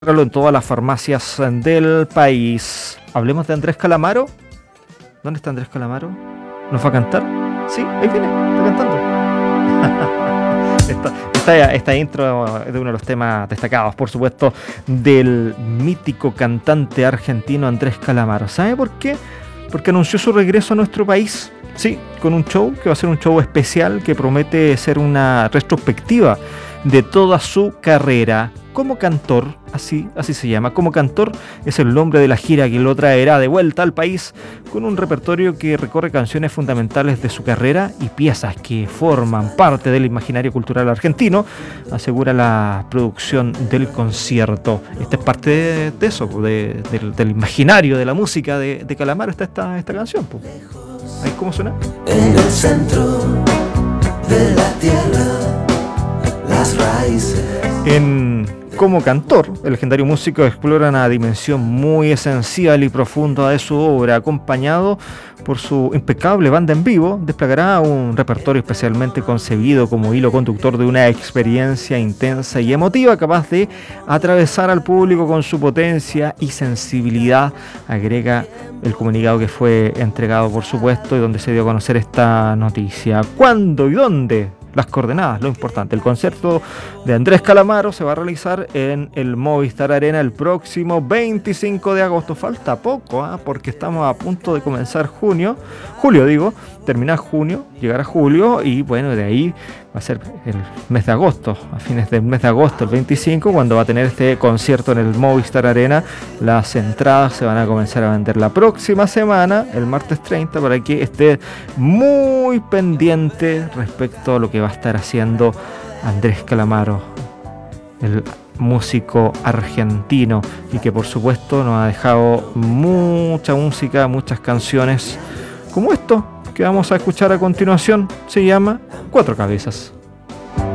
en todas las farmacias del país. Hablemos de Andrés Calamaro. ¿Dónde está Andrés Calamaro? ¿Nos va a cantar? Sí, ahí viene, está cantando. Esta intro es de uno de los temas destacados, por supuesto, del mítico cantante argentino Andrés Calamaro. ¿Sabe por qué? Porque anunció su regreso a nuestro país. Sí, con un show que va a ser un show especial que promete ser una retrospectiva de toda su carrera como cantor, así se llama. Como cantor es el nombre de la gira que lo traerá de vuelta al país con un repertorio que recorre canciones fundamentales de su carrera y piezas que forman parte del imaginario cultural argentino, asegura la producción del concierto. Esta es parte de eso, del imaginario de la música de Calamaro. Está esta canción. ¿Ahí cómo suena? En el centro de la tierra, las raíces. Como cantor, el legendario músico explora una dimensión muy esencial y profunda de su obra. Acompañado por su impecable banda en vivo, desplegará un repertorio especialmente concebido como hilo conductor de una experiencia intensa y emotiva, capaz de atravesar al público con su potencia y sensibilidad, agrega el comunicado que fue entregado, por supuesto, y donde se dio a conocer esta noticia. ¿Cuándo y dónde? Las coordenadas, lo importante. El concierto de Andrés Calamaro se va a realizar en el Movistar Arena el próximo 25 de agosto. Falta poco, porque estamos a punto de comenzar terminar junio, llegar a julio, y bueno, de ahí va a ser el mes de agosto, a fines del mes de agosto, el 25, cuando va a tener este concierto en el Movistar Arena. Las entradas se van a comenzar a vender la próxima semana, el martes 30, para que esté muy pendiente respecto a lo que va a estar haciendo Andrés Calamaro, el músico argentino, y que por supuesto nos ha dejado mucha música, muchas canciones como esto que vamos a escuchar a continuación. Se llama Cuatro Cabezas.